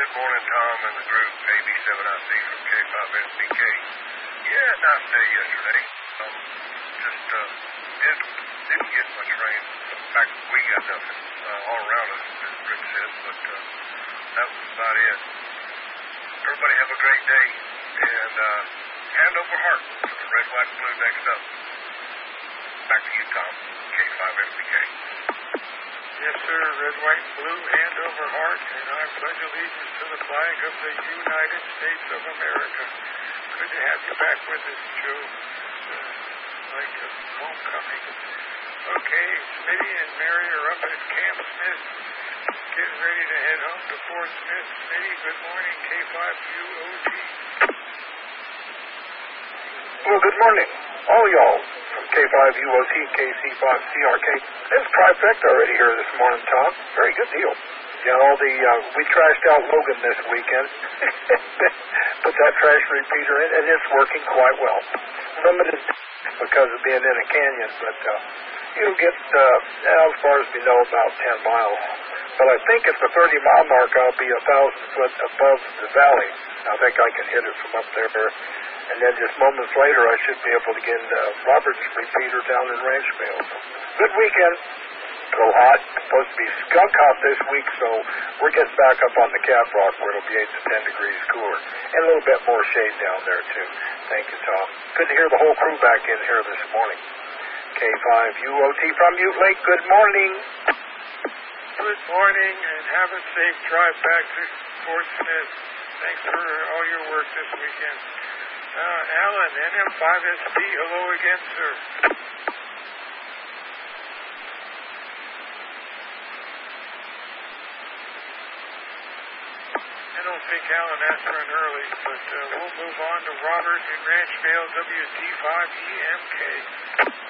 Good morning, Tom and the group. AB7IC from K5SBK. Yeah, nice day yesterday. Didn't get much rain. In fact, we got nothing all around us, as Rick said, but that was about it. Everybody have a great day, and hand over heart for the red, white, and blue next up. Back to you, Tom. K5SBK. Yes, sir. Red, white, and blue, hand over heart, and I pledge allegiance to the flag of the United States of America. Good to have you back with us, Joe. Like a homecoming. Okay, Smitty and Mary are up at Camp Smith, getting ready to head home to Fort Smith. Smitty, good morning, K5UOT. Well, good morning, all y'all from K5UOT, KC5CRK. There's Trifecta already here this morning, Tom. Very good deal. We trashed out Logan this weekend. Put that trash repeater in, and it's working quite well. Limited because of being in a canyon, but you'll get, as far as we know, about 10 miles. But I think at the 30-mile mark, I'll be 1,000 foot above the valley. I think I can hit it from up there. And then just moments later, I should be able to get Robert's repeater down in Ranchville. So, good weekend. So hot. Supposed to be skunk hot this week, so we're getting back up on the Cap Rock where it'll be 8 to 10 degrees cooler. And a little bit more shade down there, too. Thank you, Tom. Good to hear the whole crew back in here this morning. K5UOT from Ute Lake, good morning. Good morning, and have a safe drive back to Fort Smith. Thanks for all your work this weekend. Alan, NM5SB, hello again, sir. I don't think Alan asked for an early, but we'll move on to Robert in Ranchville, WD5EMK.